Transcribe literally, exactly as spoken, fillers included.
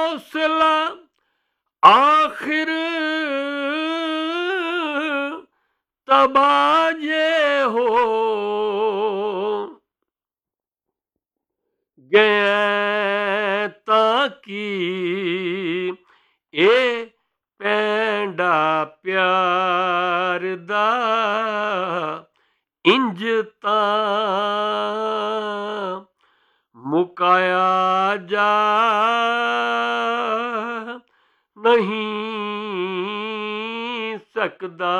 हौसला आखिर तबाजे हो गए ताकि ए पैंडा प्यार दा इंज तां मुकाया जा नहीं सकदा।